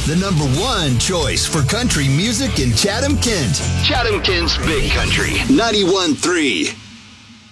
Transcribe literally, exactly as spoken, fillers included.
the number one choice for country music in Chatham-Kent. Chatham-Kent's Big Country, ninety-one point three.